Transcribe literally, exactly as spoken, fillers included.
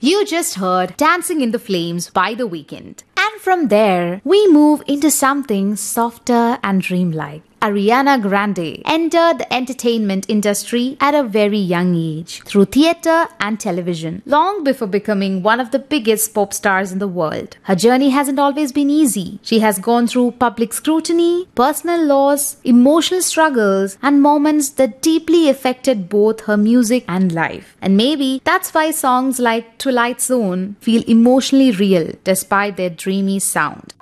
You just heard Dancing in the Flames by The Weeknd. And from there, we move into something softer and dreamlike. Ariana Grande entered the entertainment industry at a very young age through theatre and television, long before becoming one of the biggest pop stars in the world. Her journey hasn't always been easy. She has gone through public scrutiny, personal loss, emotional struggles, and moments that deeply affected both her music and life. And maybe that's why songs like Twilight Zone feel emotionally real despite their dreamy sound.